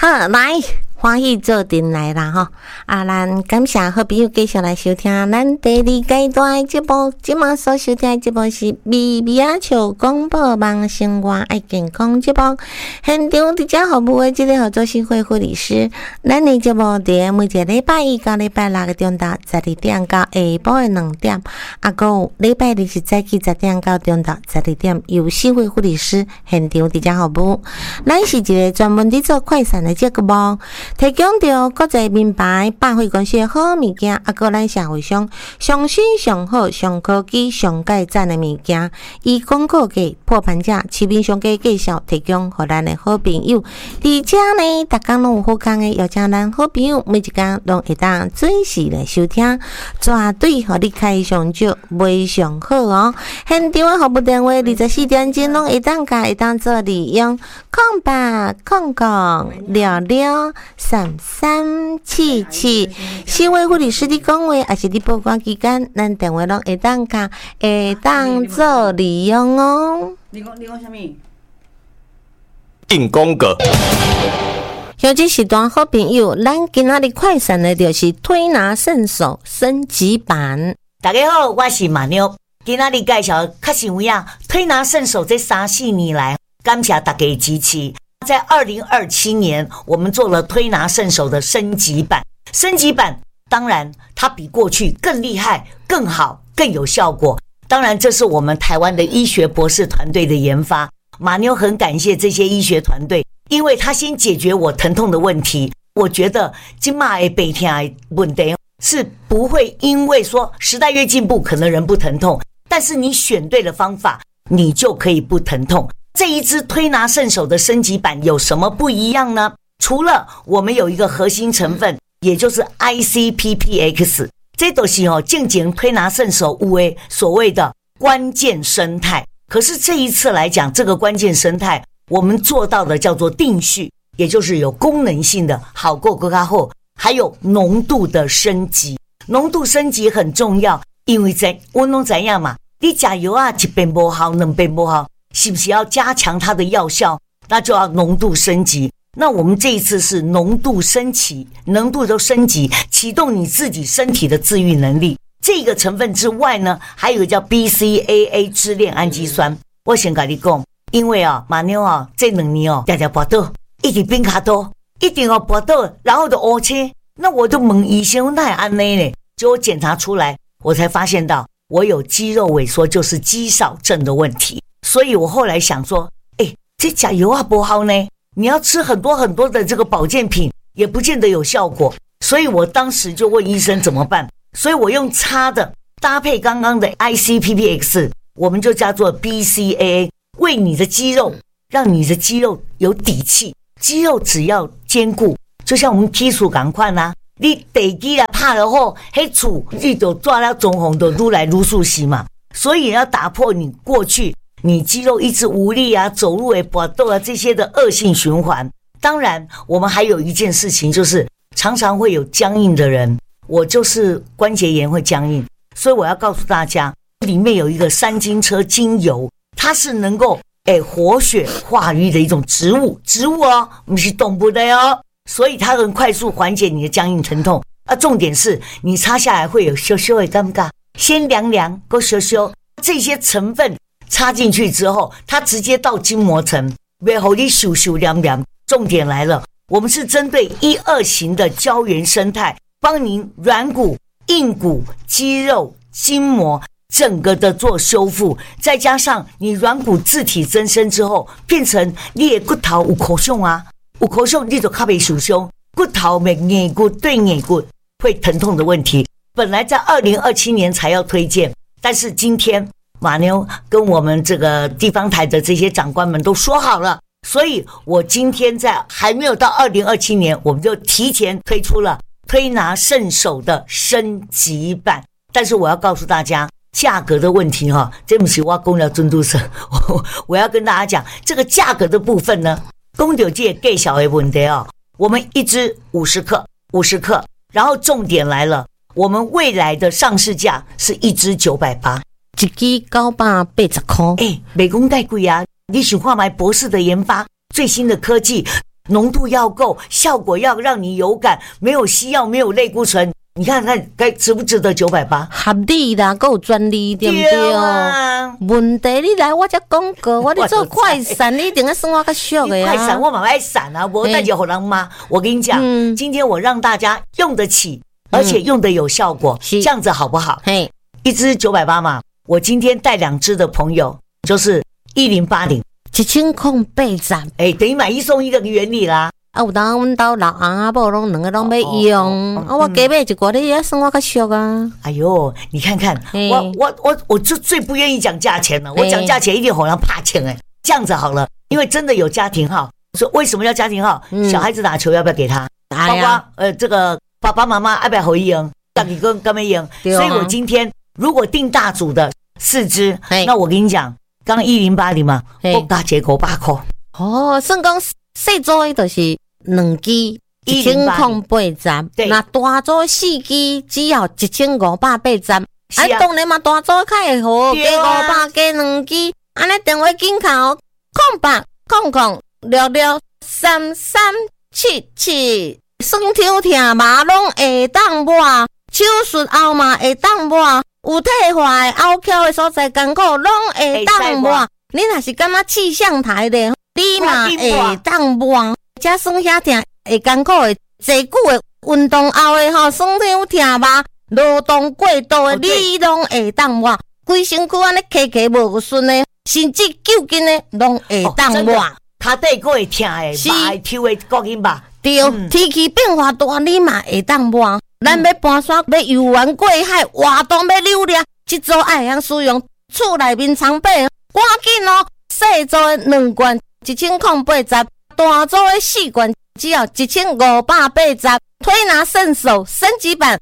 好，来欢喜做阵来啦吼！咱感谢好朋友继续来收听咱第二阶段的节目。即马所收听的节目是美美啊笑广播网生活爱健康节目。现场伫遮服务的即个合作协会护理师，咱的节目伫每一个礼拜一到礼拜六的中昼12点到下晡的2点，还有礼拜日是早起10点到中昼12点，由协会护理师现场伫遮服务。咱是一个专门伫做快闪的节目。提供着国际名牌百货公司的好物件，啊，个咱社会上上新上好、上科技、上界赞的物件，以广告价破盘价、市面上价介绍，提供给咱的好朋友。而且呢，逐工拢有好康的，邀请咱好朋友每一工拢会当准时来收听，绝对互你开上少，卖上好哦。现场的服务电话24点钟拢会当做利用0800663377，社会护理师你讲话，还是你报关期间，咱电话拢会当做利用哦。 你讲什么？ 进广告。 尤其是段好朋友，咱今仔日快闪的就是推拿圣手升级版。 大家好，我是马妞，今仔日介绍较实有影推拿圣手这3-4年来，感谢大家的支持。在2027年，我们做了推拿圣手的升级版。升级版当然它比过去更厉害、更好、更有效果。当然，这是我们台湾的医学博士团队的研发。马妞很感谢这些医学团队，因为他先解决我疼痛的问题。我觉得现在的背痛的问题是不会因为说时代越进步，可能人不疼痛，但是你选对了方法，你就可以不疼痛。这一支推拿圣手的升级版有什么不一样呢？除了我们有一个核心成分，也就是 ICPPX， 这都是正经推拿圣手有的所谓的关键生态。可是这一次来讲，这个关键生态我们做到的叫做定序，也就是有功能性的好过更加好，还有浓度的升级。浓度升级很重要，因为我们怎样嘛，你吃药啊一遍不好两遍不好，是不是要加强它的药效？那就要浓度升级。那我们这一次是浓度升级，浓度都升级，启动你自己身体的自愈能力。这个成分之外呢，还有一个叫 BCAA 支链氨基酸。我先跟你讲，因为马妞这2年常常跌倒，一直变卡倒，一定要跌倒，然后就乌青。那我就问医生，那安内呢？结果检查出来，我才发现到我有肌肉萎缩，就是肌少症的问题。所以我后来想说，这吃药不好呢，你要吃很多很多的这个保健品，也不见得有效果。所以我当时就问医生怎么办，所以我用擦的搭配刚刚的 ICPPX， 我们就叫做 BCAA， 为你的肌肉，让你的肌肉有底气。肌肉只要坚固，就像我们基础赶快啊，你地基啦拍了后，那厝你就抓了中红的愈来愈熟悉嘛。所以要打破你过去你肌肉一直无力啊，走路也跛斗啊这些的恶性循环。当然我们还有一件事情，就是常常会有僵硬的人，我就是关节炎会僵硬，所以我要告诉大家，里面有一个3金车精油，它是能够活血化瘀的一种植物不是动物的哦，所以它很快速缓解你的僵硬疼痛。重点是你擦下来会有羞羞的尴尬，先凉凉够羞羞，这些成分插进去之后，它直接到筋膜层，别让你咻咻凉凉。重点来了，我们是针对1、2型的胶原生态，帮您软骨、硬骨、肌肉、筋膜整个的做修复，再加上你软骨自体增生之后，变成你的骨头有口胸啊，有口胸你就较不受伤，骨头没硬骨对硬骨会疼痛的问题。本来在2027年才要推荐，但是今天马妞跟我们这个地方台的这些长官们都说好了，所以我今天在还没有到2027年，我们就提前推出了推拿圣手的升级版。但是我要告诉大家，价格的问题这不是我讲了尊嘟声，我要跟大家讲这个价格的部分呢，讲到这个介绍的问题我们一支50克，然后重点来了，我们未来的上市价是一支980， 一支980块。 不讲太贵啊！你想看买博士的研发，最新的科技， 浓度要够，效果要让你有感，没有西药，没有类固醇。你看看该值不值得980？ 合理啦，还有专利，对不对？ 啊， 问题你来我才广告，我咧做快闪，你一定要算我较俗的快闪啊！ 我蛮爱闪啊，我带就好人妈。我跟你讲，今天我让大家用得起，而且用得有效果，这样子好不好？ 嘿， 一支980嘛，我今天带2支的朋友，就是1080， 1080， 等于买1送1的原理啦。 啊，有当阮兜老翁啊某拢两个拢要用，啊，我加买一寡，你也算我较俗啊。 哎呦，你看看，我就最不愿意讲价钱了，我讲价钱一定好像怕钱这样子好了，因为真的有家庭号，说为什么要家庭号？小孩子打球要不要给他？包括这个爸爸妈妈要不要回应？到底跟没赢？所以我今天如果订大组的4支，那我跟你讲，刚1080嘛，我加一个500块。 哦，算讲细组的就是2支1080，那大组4支只要1580。啊，当然嘛，大组较会好，加500加2支，安尼电话紧扣0800663377，酸痛痛麻拢会当抹，手术后嘛会当抹，有退化的凹翘的所在艰苦拢会当抹。你若是感觉气象台的，你嘛会当抹。遮酸遐痛会艰苦的，坐久的运动后的酸痛痛麻，劳动过度的，你拢会当抹。规身躯安尼卡卡无顺的，甚至揪筋的，拢会当抹。 脚底还会痛的，麻会抽的，讲紧吧？ 对，天气变化大，你嘛会当抹。咱要搬山，要游玩过海，活动要溜达，这组爱通使用厝内面常备，赶紧哦！细组的2罐1080，大组的4罐只要1580，推拿圣手升级版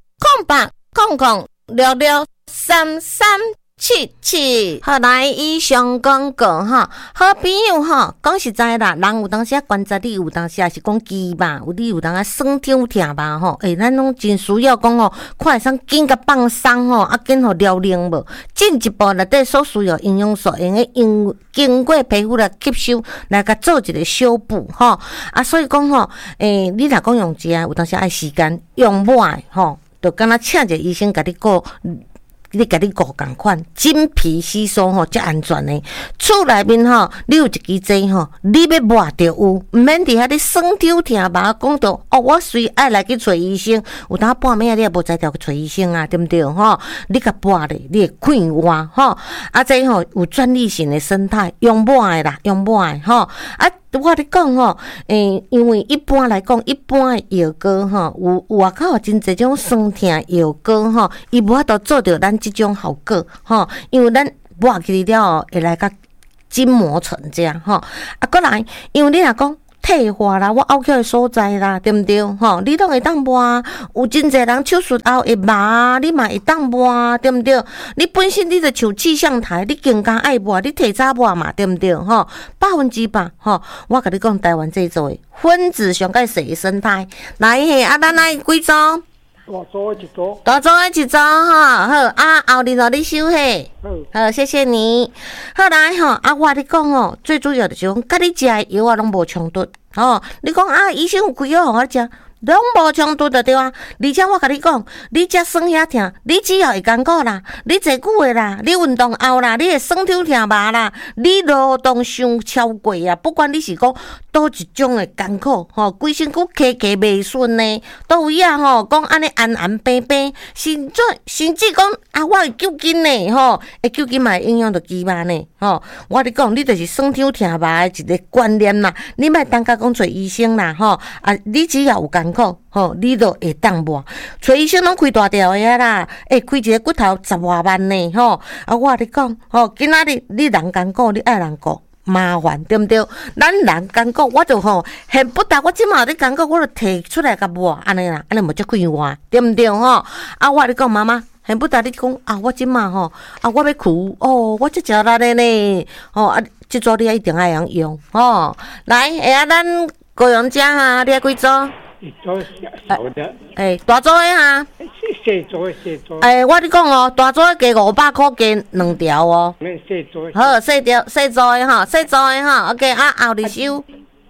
0800663377。好，来以上广告哈，好朋友哈，讲实在啦，人有当时观察你，有当时也是讲鸡吧，有你有当时酸痛痛吧吼，咱拢真需要讲哦，看会上紧甲放松吼，啊紧互疗龄无，进一步内底所需要营养素，用个经过皮肤来吸收，来甲做一个修补吼，啊，所以讲吼，你若讲用食，有当时爱时间，用满吼，就敢若请一个医生甲你顾。你甲你顾共款，真皮吸收吼，才安全的。厝内面吼，你有一支针吼，你要抹着有，毋免伫遐你酸痛痛麻讲着哦，我随爱来去找医生，有当半暝你也无才调去找医生啊，对毋对吼？你甲抹咧，你会快活吼，啊，这吼有专利性的生态，用抹的啦，用抹的吼，啊。我咧讲吼，因为一般来讲，一般的药膏吼，有外口真侪种酸痛药膏吼，伊无法度做到咱即种效果吼，因为咱抹起了会来甲筋膜醇这样吼，啊，过来，因为你若讲。退化啦，我凹起的所在啦，对毋对？吼，你拢会当抹，有真侪人手术后会麻，你嘛会当抹，对毋对？你本身你就像气象台，你更加爱抹，你提早抹嘛，对毋对？吼，100%吼，我甲你讲，台湾这做分子上介细的生态，来嘿，啊，咱来几组？大组的一组哈，好啊，后日你收嘿，好，谢谢你。好来吼，啊，我你讲哦，最主要就是讲，甲你食的药啊，拢无冲突。哦，你讲啊，医生有开药互我食，拢无冲突的对啊。而且我甲你讲，你食酸遐痛，你只要会艰苦啦，你坐久的啦，你运动后啦，你会酸痛痛麻啦，你劳动伤超过啊，不管你是讲倒一种的艰苦，吼，规身躯卡卡袂顺呢，倒位啊吼，讲安尼安安白白，甚至讲啊，我会揪筋呢，吼，会揪筋嘛会影响到肌肉呢，吼，我咧讲，你就是酸痛痛麻的一个观念啦，你莫等甲讲找医生啦，吼，啊，你只要有艰苦，吼，你就会当抹，找医生拢开大条的啦，开一个骨头10多万呢，吼，啊，我咧讲，吼，今仔日你人艰苦，你爱人顾。麻烦对毋对？咱人艰苦，我就吼恨不得我即马咧艰苦，我就摕出来甲抹，安尼啦，安尼无足快活，对毋对吼？啊，我咧讲妈妈，恨不得你讲啊，我即马吼啊，我要哭哦，我足食力的呢，吼啊，即组你一定爱用吼。来，啊，咱高阳姐哈，你爱几组？ 一组小的， 大组的哈。 细组。 我你讲哦，大组的加500块，加2条哦。 细组。 好，细组的哈，细组的哈 ，OK 啊，后日收。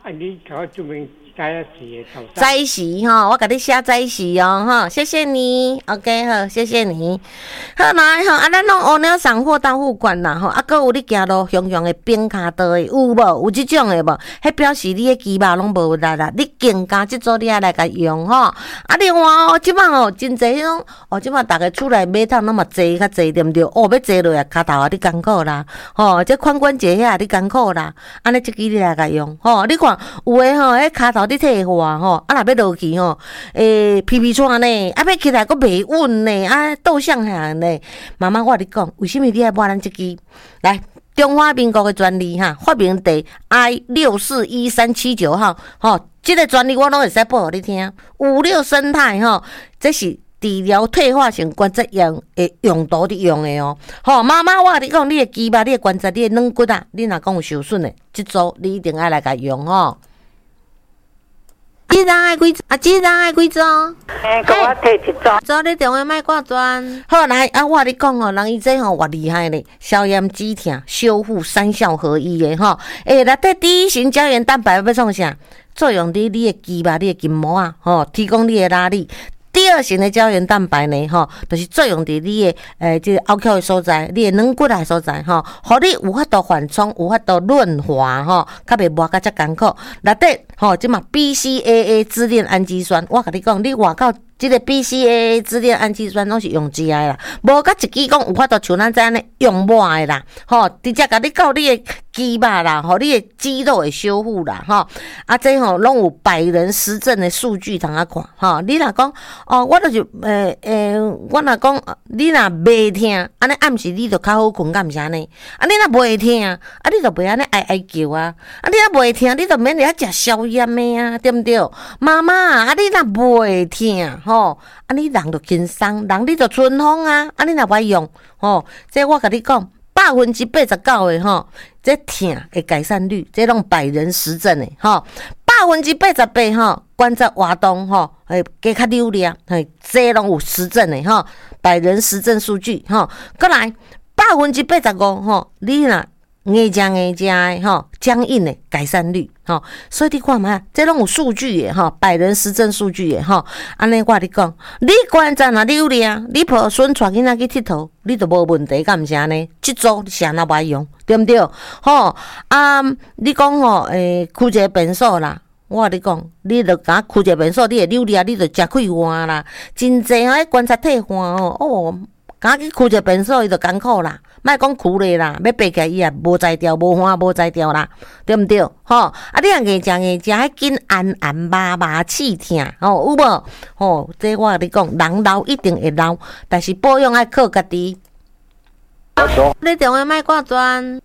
你给我注明在时头上。 在时吼，我甲你写在时哦，吼，谢谢你 ，OK 好，谢谢你。好来吼，咱拢乌鸟送货到付款啦吼，搁有你行路雄雄的冰卡道的有无？有即种的无？迄表示你的鸡肉拢无力啦，你更加即组你爱来甲用吼。另外哦，即摆哦真济迄种即摆逐个厝内买桶那么济较济对毋对？要坐落来骹头啊，你艰苦啦，这髋关节遐你艰苦啦，安尼即支你来甲用你看有诶迄骹头你退化若要落去皮皮喘呢，要起来佫袂稳呢，倒向下呢。妈妈，我跟你讲，为什么你爱买咱即支？来，中华民国的专利发明第 I641379号，这个专利我拢会使报互你听。56生态这是治疗退化性关节炎的用途伫用的哦。妈妈，我跟你讲，你的肌肉、你的关节、你的软骨你若讲有受损的，这组你一定爱来甲用这张爱几这张爱几组？ 给我摕一组。 组你电话莫挂断。好来我跟你讲人伊这偌厉害咧，消炎止痛、修复三效合一的内底第一型胶原蛋白要创啥？作用伫你的肌肉、你的筋膜提供你的拉力。第二型的胶原蛋白呢，就是作用伫你的这个凹口的所在，你的软骨的所在，互你有法度缓冲，有法度润滑，较袂磨甲遮艰苦。内底即嘛 BCAA 支链氨基酸，我甲你讲，你外口这个 BCAA 支链氨基酸拢是用食的啦，无甲一支讲有法度像咱这安尼用抹的啦，直接甲你到你的肌肉啦，你的肌肉的修复啦，这拢有百人实证的数据通看，你若讲我就是我若讲你若袂痛，安尼暗时你就较好困，敢毋是安尼？你若袂痛，你就袂安尼哀哀叫啊！你若袂痛，你就免了食消炎的啊，对毋对？妈妈你若袂痛，你人就轻松，人你就春风啊！你若袂用，这我甲你讲，89%的这痛的改善率，这拢百人实证的88%关节活动加较流利，这拢有实证的百人实证数据再来85%你若硬正的僵硬的改善率所以你看嘛，这拢有数据的百人实证数据的安尼我跟你讲，你关节若流利你抱孙带囡仔去佚佗，你就无问题，敢毋是安尼？这组你谁若不爱用，对毋对？你讲开一个便所啦。我跟你讲，你著甲开一个便所，你会流利你著食开换啦。真济关节退化甲去开一个便所，伊著艰苦啦。莫讲苦咧啦，要爬起来伊也无才调，无换无才调啦，对毋对？你若硬食，迄紧按麻刺痛，有无？这我跟你讲，人老一定会老，但是保养爱靠家己。你电话莫挂断。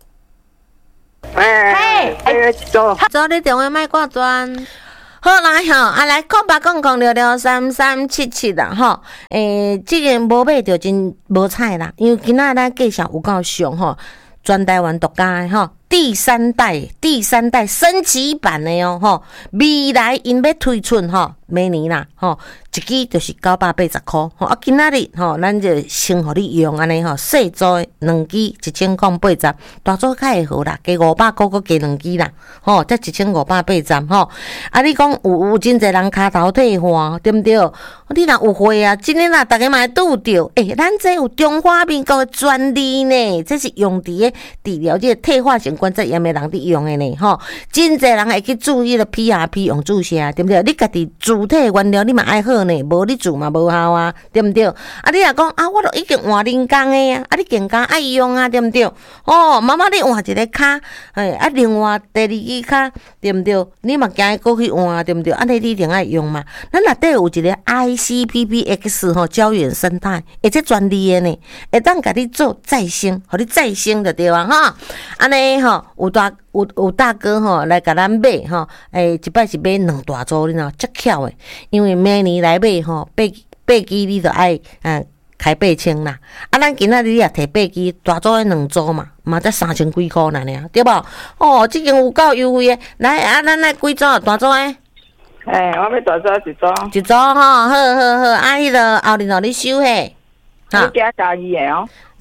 做你电话莫挂断。好来来0800663377啦这个无买着真无彩啦，因为今仔咱介绍有够上全台湾独家的第三代升级版的未来因要推出明年啦一支就是980块今仔日咱就先互你用安尼小组的2支1080，大组较会好啦，加500块搁加2支啦才1580你讲有真侪人骹头退化，对毋对？你若有会今日大家嘛会拄着咱这有中华民国的专利呢，这是用伫治疗这个退化性关节炎的人伫用的呢真侪人会去注意了 PRP 用注射，对毋对？你家己主体原料你嘛爱好呢，无你做嘛无效对毋对？你若讲我都已经换人工的你更加爱用对毋对？妈妈你换一个骹另外第二支骹，对毋对？你嘛惊过去换，对毋对？安尼你一定爱用嘛。咱内底有一个 ICPPX 胶原生态，这专利的呢，会当甲你做再生，互你再生就对啊安尼有大哥来甲咱买一摆是买2大组，你知道足巧的，因为明年来买八支你就爱开8000啦。咱今仔日也摕8支，大组的2组嘛才3000几块啦尔，对无？这间有够优惠的。来咱来几组大组的？ 我要大组一组。 一组好，迄个后日你收嘿。 你加2个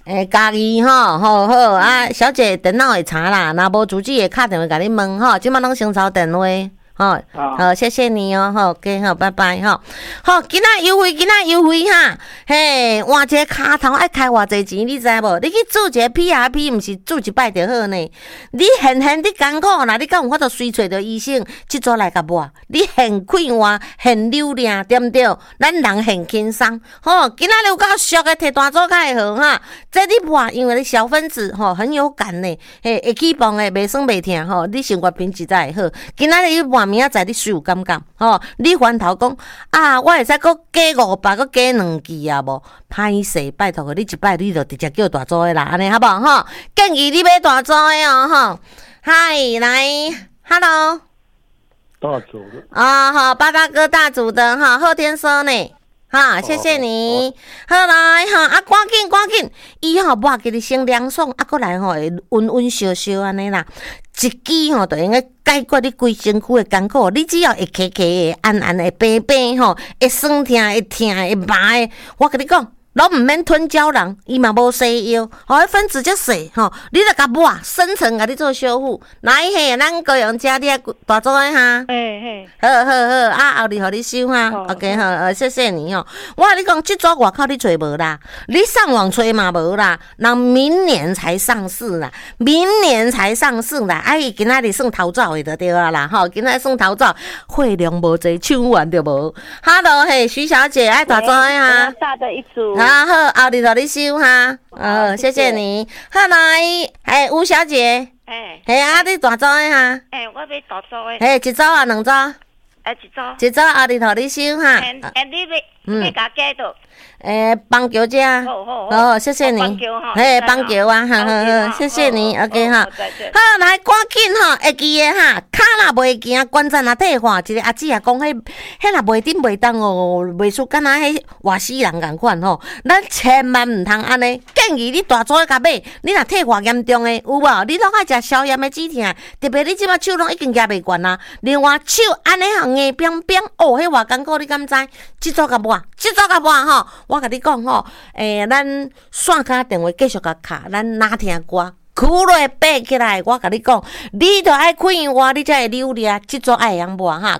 家己吼，好好啊，小姐电脑会查啦，若无主机会打电话甲你问吼，即摆拢先抄电话。好，谢谢你哦，好 ，OK， 好，拜拜哈。好，今仔优惠哈，嘿，换一个卡头爱开偌济钱，你知无？你去做一个 PRP， 毋是做一摆就好呢。你现你艰苦啦，你敢有法度随找着医生，即组来甲抹？你现快活，现溜亮，对毋对？咱人现轻松，吼，今仔有够俗的，摕大组较会好哈。这你抹，因为你小分子吼很有感呢，嘿，会起磅的，袂酸袂痛吼，你生活品质才会好。今仔日抹。明仔载你水有感觉吼，你翻头讲啊，我会使搁加500，搁加2支啊无？歹势，拜托个，你一摆你就直接叫大组的啦，安尼好无吼？建议你买大组的哦吼。嗨，来 ，Hello， 大组的啊，好，八大哥大组的哈，后天说呢。哈，谢谢你。好来哈，啊，赶紧，伊吼抹给你先凉爽，啊，过来吼会温烧烧安尼啦。一支吼就应该解决你规身躯的艰苦，你只要会咳的、安的、病吼，会酸痛、会痛、会麻的，我跟你讲。拢毋免吞胶囊，伊嘛无西药，吼，迄分子则细吼，你著甲抹深层甲你做修复。来嘿，咱高阳家你啊大组的哈， 嘿， 好，啊后日互你收哈 ，OK 好，谢谢你哦。我跟你讲，这组外口你找无啦，你上网找嘛无啦，人明年才上市啦，啊伊今仔日算头早的就对啊啦，吼，今仔算头早，货量无济，抢完就无。Hello 嘿，徐小姐爱大组的哈， 大的一组。 好，后日互你收哈，谢谢你。好来，吴小姐，嘿啊，你大组的哈？ 我要大组的。 嘿，一组啊，两组？ 一组。 后日互你收哈。 你甲加到。 邦桥姐，好，谢谢你。嘿，邦桥啊，好，谢谢你 ，OK 哈。好，来赶紧哈，会记的哈，卡若袂行，关节若退化，一个阿姊也讲，迄若袂顶袂当哦，袂输敢若迄活死人共款吼。咱千万毋通安尼，建议你大组甲买。你若退化严重的，有无？你拢爱食消炎的止痛，特别你即摆手拢已经举袂悬啦。另外手安尼硬硬扁扁，哦，迄偌艰苦，你敢知？即组甲抹吼。我甲你讲吼，咱线卡电话继续甲卡，咱哪听歌，苦落爬起来。我甲你讲，你著爱快活，你才会溜咧。即组爱用抹哈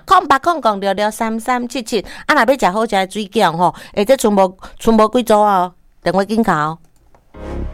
，0800663377。啊，若要食好食的水饺吼，这剩无几组哦，电话紧卡哦。